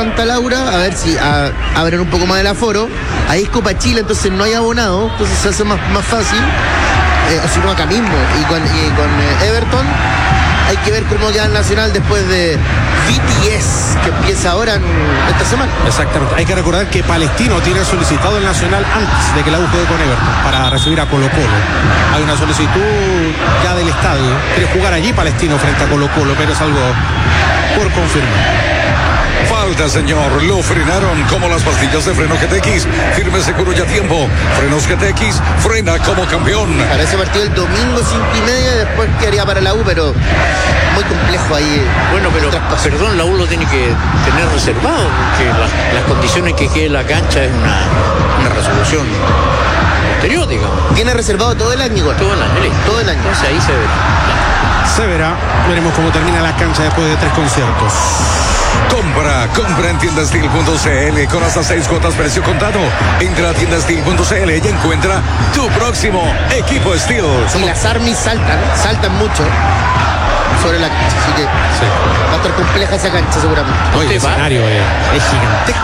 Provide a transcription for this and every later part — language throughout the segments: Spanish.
Santa Laura, a ver si abren un poco más el aforo. Ahí es Copa Chile, entonces no hay abonado, entonces se hace más fácil. O si no, acá mismo. Y con Everton hay que ver cómo queda el Nacional después de BTS, que empieza ahora esta semana. Exactamente. Hay que recordar que Palestino tiene solicitado el Nacional antes de que la U juegue con Everton para recibir a Colo Colo. Hay una solicitud ya del estadio. Quiere jugar allí Palestino frente a Colo Colo, pero es algo por confirmar. Falta, señor. Lo frenaron como las pastillas de freno GTX. Firme, seguro y a tiempo. Frenos GTX. Frena como campeón. Para ese partido el domingo 5:30 y después quedaría para la U, pero muy complejo ahí. Bueno, pero perdón, la U lo tiene que tener reservado, porque las condiciones que quede la cancha es una resolución posterior, digamos. Tiene reservado todo el año, igual. Todo el año, listo. Todo el año. Entonces ahí se ve. Se verá. Veremos cómo termina la cancha después de 3 conciertos. Compra en tiendastil.cl con hasta 6 cuotas precio contado. Entra a tiendastil.cl y encuentra tu próximo equipo Steel. Y las armies saltan mucho sobre la cancha, así que va a estar compleja esa cancha seguramente. Hoy el escenario es gigantesco.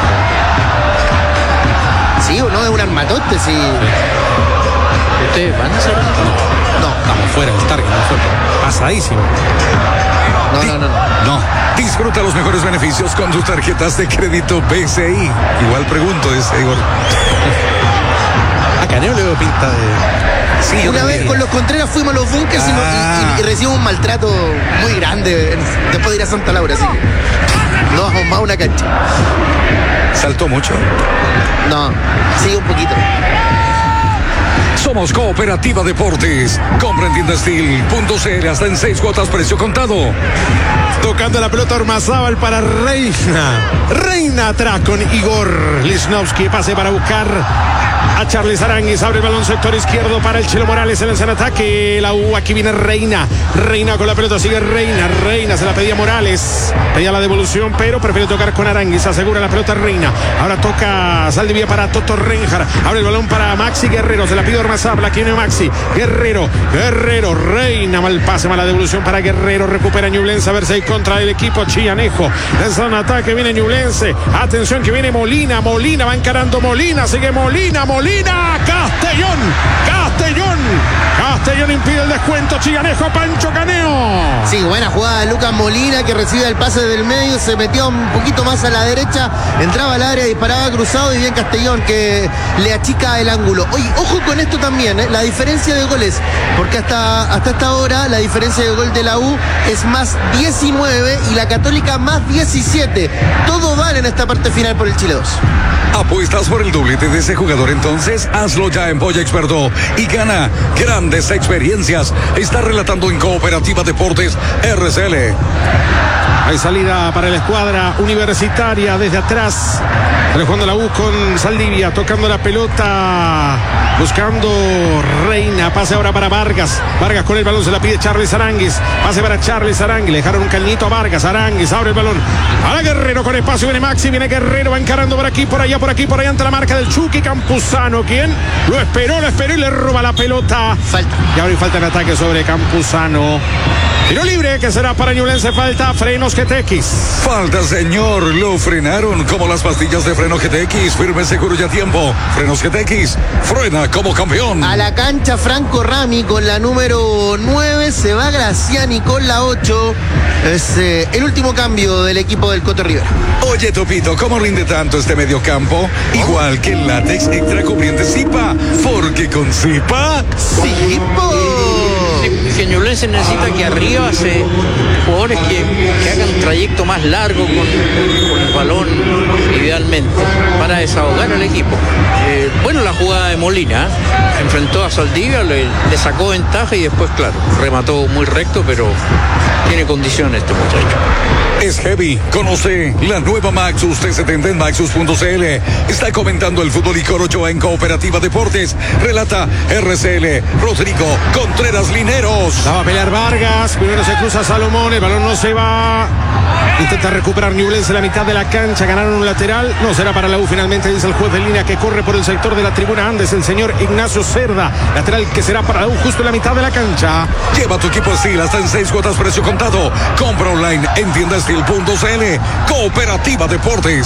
Sí o no, es un armatoste, sí. ¿Ustedes van a hacer? No, estamos fuera del target, pasadísimo. No. Disfruta los mejores beneficios con tus tarjetas de crédito BCI. Igual pregunto, Igor. A Caneo le veo pinta de... Sí, una vez con los Contreras fuimos a los bunkers y recibimos un maltrato muy grande después de ir a Santa Laura, así que no bajamos más una cancha. ¿Saltó mucho? No, sí, un poquito. Somos Cooperativa Deportes. Compra en tiendastil.cl hasta en 6 cuotas precio contado. Tocando la pelota Ormazábal para Reina atrás con Igor Lichnowsky. Pase para buscar a Charles Aranguis. Abre el balón sector izquierdo para el Chelo Morales. Se lanza en ataque la U. Aquí viene Reina con la pelota. Sigue Reina se la pedía Morales. Pedía la devolución, pero prefiere tocar con Aranguis. Asegura la pelota Reina. Ahora toca Saldivia para Toto Renjar. Abre el balón para Maxi Guerrero. Se la pide Ormazábal. Aquí viene Maxi. Guerrero. Reina. Mal pase, mala devolución para Guerrero. Recupera Ñublense. A ver si hay contra el equipo chillanejo. Lanza un ataque. Viene Ñublense. Atención que viene Molina. Va encarando Molina. Sigue Molina. Castellón impide el descuento. Chillanejo a Pancho Caneo. Sí, buena jugada de Lucas Molina, que recibe el pase del medio, se metió un poquito más a la derecha, entraba al área, disparaba cruzado, y bien Castellón que le achica el ángulo. Oye, ojo con esto también, la diferencia de goles, porque hasta esta hora la diferencia de gol de la U es más 19 y la Católica más 17. Todo vale en esta parte final por el Chile 2. ¿Apuestas por el doblete de ese jugador? Entonces hazlo ya en Boya Experto y gana grandes experiencias. Está relatando en Cooperativa Deportes RCL. Hay salida para la escuadra universitaria desde atrás. Jugando la U con Saldivia, tocando la pelota, buscando Reina. Pase ahora para Vargas con el balón, se la pide Charles Aranguis. Pase para Charles Aranguis, le dejaron un cañito a Vargas. Aranguis abre el balón para Guerrero con espacio, viene Maxi, viene Guerrero, va encarando por aquí, por allá, por ante la marca del Chucky Campuzano, quien lo esperó y le roba la pelota. Falta. Y ahora falta en ataque sobre Campuzano. Tiro libre que será para Ñublense. Falta. Frenos GTX. Falta, señor. Lo frenaron como las pastillas de freno GTX. Firme, seguro y a tiempo. Frenos GTX. Frena como campeón. A la cancha Franco Rami con la número 9. Se va Graciani con la 8. Es el último cambio del equipo del Coto Rivera. Oye, Topito, ¿cómo rinde tanto este mediocampo? Igual que el látex extra cubriente Zipa. Porque con Zipa... ¡Zipo! Que Ñublense necesita que arriba se jugadores que hagan un trayecto más largo con el balón, idealmente, para desahogar al equipo. Bueno, la jugada de Molina, enfrentó a Saldivia, le sacó ventaja y después, claro, remató muy recto, pero tiene condiciones este muchacho. Es heavy. Conoce la nueva Maxus T70 en Maxus.cl. Está comentando el fútbol Icor Ochoa en Cooperativa Deportes. Relata RCL Rodrigo Contreras Lineros. La va a pelear Vargas. Primero se cruza Salomón. El balón no se va. Intenta recuperar Ñublense la mitad de la cancha. Ganaron un lateral. No será para la U finalmente, dice el juez de línea, que corre por el sector de la tribuna Andes, el señor Ignacio Cerda. Lateral que será para la U justo en la mitad de la cancha. Lleva tu equipo Steel hasta en 6 cuotas precio contado. Compra online en tiendastil.cl. Cooperativa Deportes.